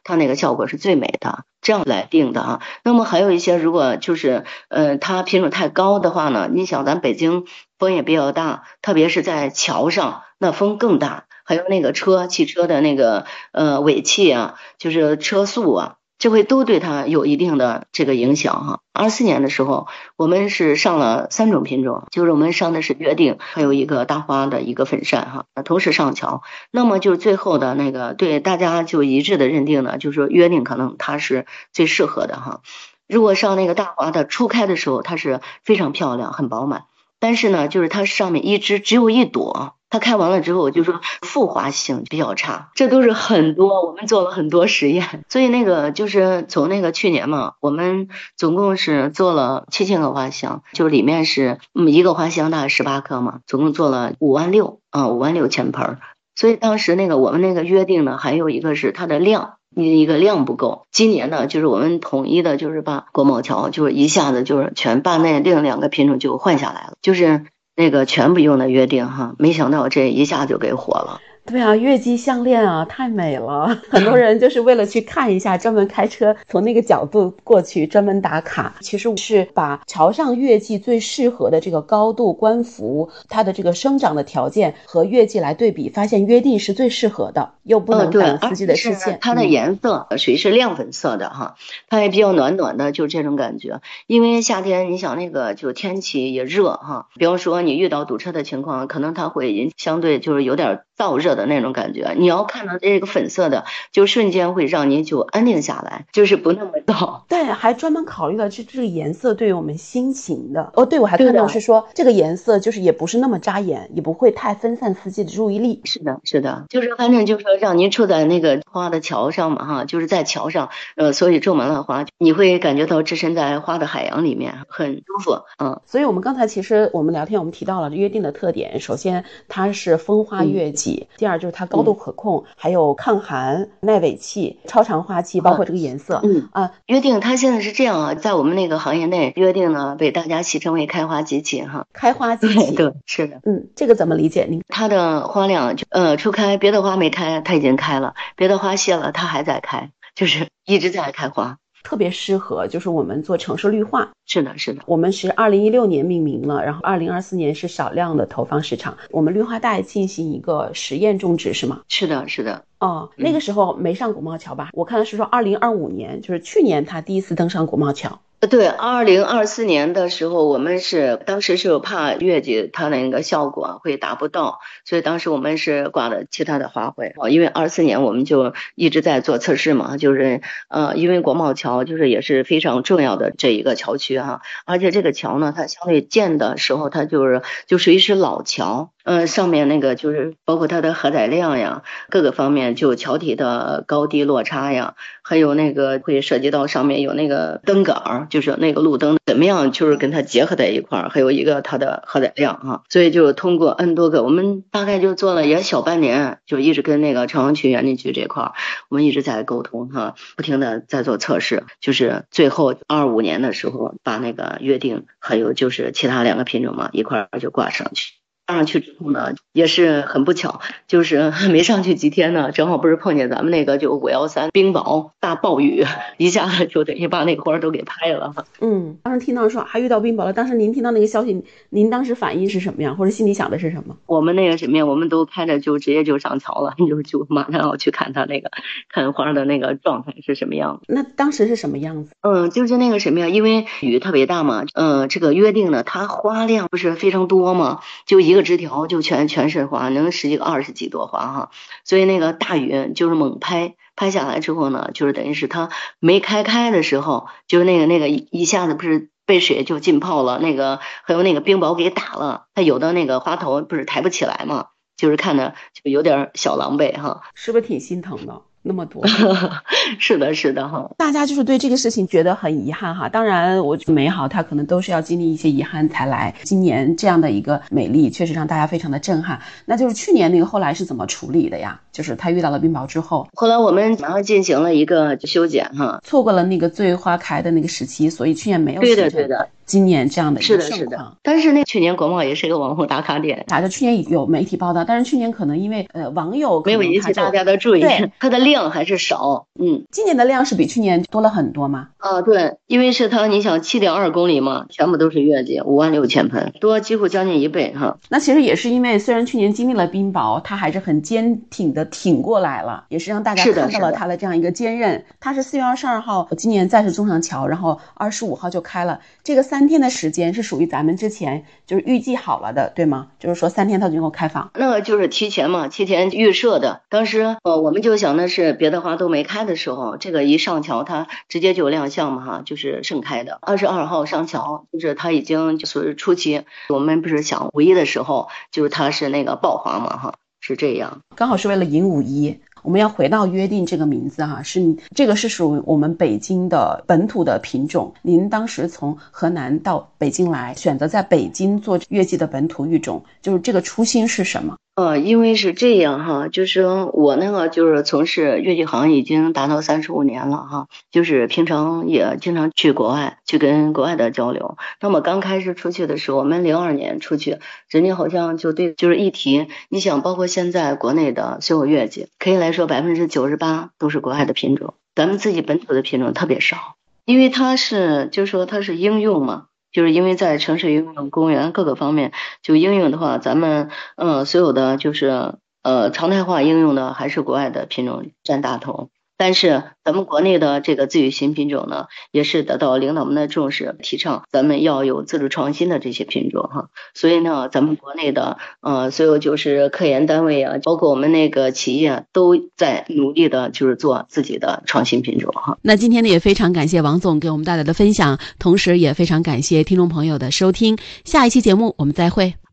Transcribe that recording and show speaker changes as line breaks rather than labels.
它那个效果是最美的，这样来定的啊。那么还有一些如果就是它品种太高的话呢，你想咱北京风也比较大，特别是在桥上那风更大，还有那个汽车的那个尾气啊，就是车速啊，这会都对它有一定的这个影响哈。24年的时候，我们是上了3种品种，就是我们上的是约定，还有一个大花的一个粉扇哈，同时上桥。那么就是最后的那个对大家就一致的认定呢，就是说约定可能它是最适合的哈。如果上那个大花的初开的时候，它是非常漂亮，很饱满，但是呢，就是它上面一枝只有1朵。它开完了之后，就说复花性比较差，这都是我们做了很多实验，所以那个就是从那个去年嘛，我们总共是做了7000个花箱，就里面是一个花箱大概18颗嘛，总共做了56000啊，56000盆。所以当时那个我们那个约定呢，还有一个是它的量。一个量不够，今年呢，就是我们统一的，就是把国贸桥就是一下子就是全把那另2个品种就换下来了，就是那个全部用的约定哈，没想到这一下就给火了。
对啊，月季项链啊，太美了！很多人就是为了去看一下，专门开车从那个角度过去，专门打卡。其实是把桥上月季最适合的这个高度、冠幅，它的这个生长的条件和月季来对比，发现约定是最适合的，又不能挡司机的视线。
它的颜色属于是亮粉色的哈，它也比较暖暖的，就这种感觉。因为夏天你想那个就天气也热哈，比方说你遇到堵车的情况，可能它会相对就是有点燥热的那种感觉，你要看到这个粉色的，就瞬间会让你就安定下来，就是不那么燥。
对，还专门考虑到这个颜色对我们心情的。对，我还看到是说这个颜色就是也不是那么扎眼，也不会太分散司机的注意力。
是的，是的，就是反正就是说让您处在那个花的桥上嘛哈，就是在桥上，所以种满了花，你会感觉到置身在花的海洋里面，很舒服。
所以我们刚才其实我们聊天我们提到了约定的特点，首先它是风花月季，第二就是它高度可控，还有抗寒、耐尾气、超长花期，包括这个颜色。
约定它现在是这样啊，在我们那个行业内，约定呢被大家戏称为开花机器哈。
开花机器，
对，是的。
这个怎么理解？
它的花量初开，别的花没开，它已经开了；别的花谢了，它还在开，就是一直在开花。
特别适合就是我们做城市绿化。
是的，是的。
我们是2016年命名了，然后2024年是少量的投放市场。我们绿化带进行一个实验种植是吗？
是的，是的。
那个时候没上国贸桥吧？我看的是说2025年，就是去年他第一次登上国贸桥。
对，2024年的时候，我们当时是怕月季它那个效果会达不到，所以当时我们是挂了其他的花卉。因为24年我们就一直在做测试嘛，就是因为国贸桥就是也是非常重要的这一个桥区哈，而且这个桥呢，它相对建的时候它就属于是老桥。上面那个就是包括它的荷载量呀，各个方面就桥体的高低落差呀，还有那个会涉及到上面有那个灯杆，就是那个路灯怎么样，就是跟它结合在一块儿，还有一个它的荷载量啊，所以就通过 N 多个，我们大概就做了也小半年，就一直跟那个朝阳区园林局这块儿，我们一直在沟通哈，不停的在做测试，就是最后25年的时候把那个约定还有就是其他2个品种嘛一块儿就挂上去。上去之后呢，也是很不巧，就是没上去几天呢，正好不是碰见咱们那个就513冰雹大暴雨，一下就等于把那个花都给拍了。
当时听到说还遇到冰雹了，当时您听到那个消息，您当时反应是什么样，或者心里想的是什么？
我们那个什么呀，我们都开着就直接就上桥了，就马上要去看它那个看花的那个状态是什么样子。
那当时是什么样子？
就是那个什么呀，因为雨特别大嘛，这个约定呢，它花量不是非常多嘛，就一个枝条就全是花，能10几个20几朵花哈，所以那个大雨就是猛拍下来之后呢，就是等于是它没开的时候，就是那个一下子不是被水就浸泡了，那个还有那个冰雹给打了，它有的那个花头不是抬不起来嘛，就是看着就有点小狼狈哈，
是不是挺心疼的？那么多
是的哈，
大家就是对这个事情觉得很遗憾哈。当然我觉得美好它可能都是要经历一些遗憾才来，今年这样的一个美丽确实让大家非常的震撼。那就是去年那个后来是怎么处理的呀？就是他遇到了冰雹之后
来我们马上进行了一个修剪哈，
错过了那个最花开的那个时期，所以去年没有
对的
今年这样的一个盛况。
是的。但是那去年国贸也是一个网红打卡点，
去年有媒体报道，但是去年可能因为网友
没有引起大家的注意，它的量还是少。
今年的量是比去年多了很多吗？
对，因为是它，你想7.2公里嘛，全部都是月季，56000盆，多几乎将近1倍哈。
那其实也是因为虽然去年经历了冰雹，它还是很坚挺的挺过来了，也是让大家看到了它的这样一个坚韧。它是4月22号今年再是中上桥，然后25号就开了，这个3天的时间是属于咱们之前就是预计好了的，对吗？就是说3天它就能够开放。
那个就是提前预设的。当时我们就想的是别的花都没开的时候，这个一上桥它直接就亮相嘛哈，就是盛开的。22号上桥，就是它已经就是初期，我们不是想5一的时候，就是它是那个爆花嘛哈，是这样。
刚好是为了迎5一。我们要回到约定这个名字哈，这个是属于我们北京的本土的品种。您当时从河南到北京来，选择在北京做月季的本土育种，就是这个初心是什么？
因为是这样哈，就是我那个就是从事月季行业已经达到35年了哈，就是平常也经常去国外去跟国外的交流。那么刚开始出去的时候，我们02年出去，人家好像就是一提，你想包括现在国内的所有月季，可以来说98%都是国外的品种，咱们自己本土的品种特别少，因为它是就是说它是应用嘛。就是因为在城市应用、公园各个方面，就应用的话，咱们所有的就是常态化应用的还是国外的品种占大头。但是咱们国内的这个自育新品种呢，也是得到领导们的重视，提倡咱们要有自主创新的这些品种哈。所以呢，咱们国内的所有就是科研单位啊，包括我们那个企业都在努力的，就是做自己的创新品种哈。
那今天呢，也非常感谢王总给我们带来的分享，同时也非常感谢听众朋友的收听。下一期节目我们再会。